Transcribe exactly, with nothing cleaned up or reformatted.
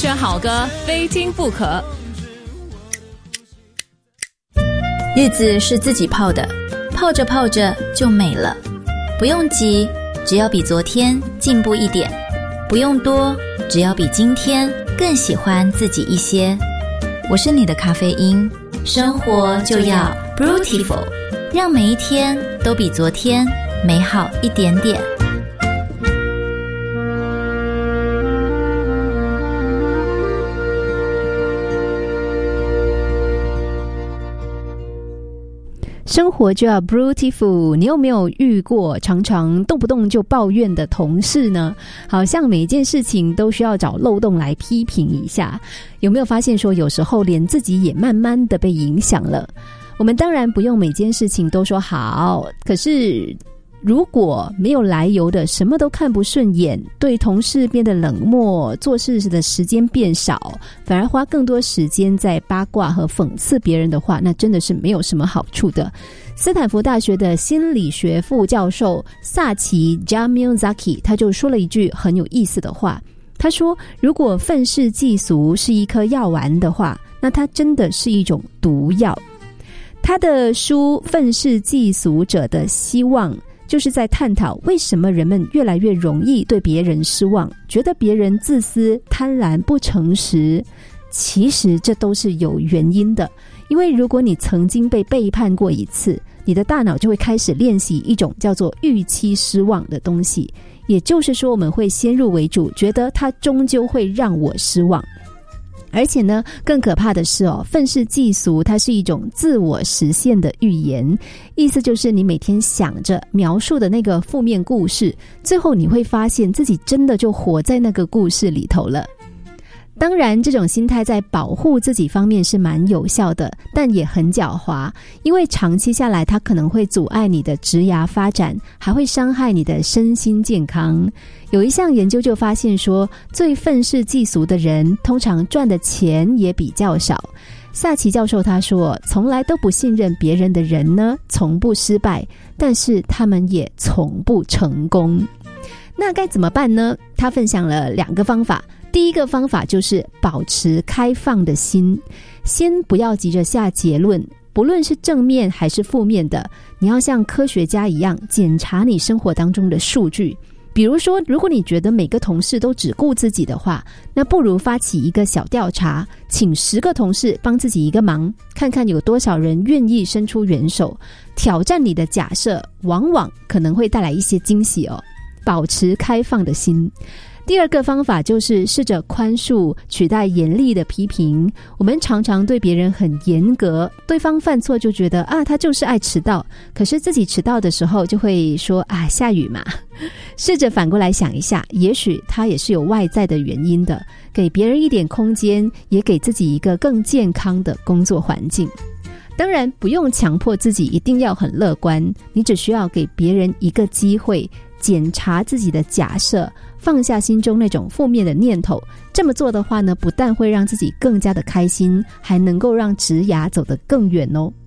选好歌非听不可。 日子是自己泡的，泡着泡着就美了。不用急，只要比昨天进步一点；不用多，只要比今天更喜欢自己一些。我是你的咖啡因，生活就要 Brutiful， 让每一天都比昨天美好一点点。 生活就要 Brutiful， 你有没有遇过常常动不动就抱怨的同事呢？好像每一件事情都需要找漏洞来批评一下。有没有发现说有时候连自己也慢慢的被影响了？我们当然不用每件事情都说好，可是如果没有来由的什么都看不顺眼，对同事变得冷漠，做事的时间变少，反而花更多时间在八卦和讽刺别人的话，那真的是没有什么好处的。斯坦福大学的心理学副教授萨奇 Jamilzaki 他就说了一句很有意思的话，他说如果愤世嫉俗是一颗药丸的话，那它真的是一种毒药。他的书《愤世嫉俗者的希望》就是在探讨为什么人们越来越容易对别人失望，觉得别人自私、贪婪、不诚实。其实这都是有原因的，因为如果你曾经被背叛过一次，你的大脑就会开始练习一种叫做预期失望的东西，也就是说我们会先入为主，觉得它终究会让我失望。而且呢，更可怕的是哦，愤世嫉俗它是一种自我实现的预言，意思就是你每天想着描述的那个负面故事，最后你会发现自己真的就活在那个故事里头了。当然这种心态在保护自己方面是蛮有效的，但也很狡猾，因为长期下来它可能会阻碍你的职涯发展，还会伤害你的身心健康。有一项研究就发现说，最愤世嫉俗的人通常赚的钱也比较少。萨奇教授他说，从来都不信任别人的人呢，从不失败，但是他们也从不成功。那该怎么办呢？他分享了两个方法。第一个方法就是保持开放的心，先不要急着下结论，不论是正面还是负面的，你要像科学家一样检查你生活当中的数据。比如说，如果你觉得每个同事都只顾自己的话，那不如发起一个小调查，请十个同事帮自己一个忙，看看有多少人愿意伸出援手。挑战你的假设，往往可能会带来一些惊喜哦。保持开放的心。第二个方法就是试着宽恕，取代严厉的批评。我们常常对别人很严格，对方犯错就觉得啊，他就是爱迟到，可是自己迟到的时候就会说啊，下雨嘛。试着反过来想一下，也许他也是有外在的原因的，给别人一点空间，也给自己一个更健康的工作环境。当然不用强迫自己一定要很乐观，你只需要给别人一个机会，检查自己的假设，放下心中那种负面的念头。这么做的话呢，不但会让自己更加的开心，还能够让职涯走得更远哦。